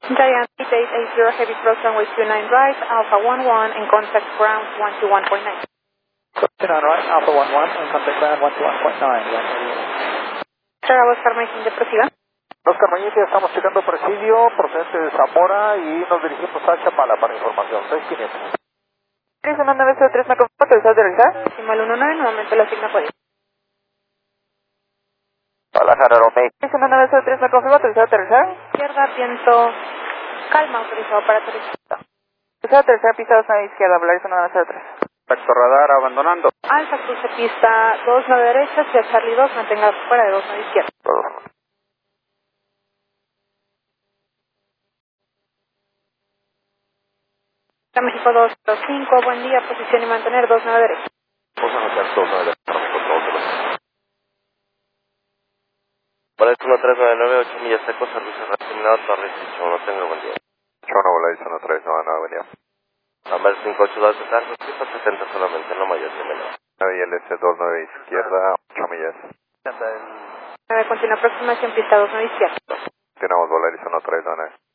Giant 8880 Heavy Cross Runway 29 right, Alpha 11 and contact ground 121.9. 29 right, Alpha 11 and contact ground 121.9. Sierra Oscar Mike, de prosiga. Oscar Mañete, estamos checando presidio procedente de Zamora y nos dirigimos a Chapala para información. 6500. 31903 me confirma autorizado de realizar. Decimal 19, nuevamente la asigna código. Hola, Jara Romey. 31903 me confirma autorizado de realizar. Izquierda, viento, calma, autorizado para aterrizar. Autorizado de realizar, pista 2 izquierda, volar 1903. Perfecto, radar abandonando. Alfa, cruce pista 29 derecha, hacia Charlie 2, mantenga fuera de 29 izquierda. México 205, buen día, posición y mantener 29 derecha. Vamos a anotar 29 derecha. Vale, 1399, 8 millas secos, servicio reasignado, Torres y no tengo buen día. Chono, volar 1399, buen día. Amber 582 de cargo, 170 solamente, no mayor ni menor. ILS 29 izquierda, 8 millas. Continúa aproximación, pista 29 izquierda. Continuamos, volar 1399.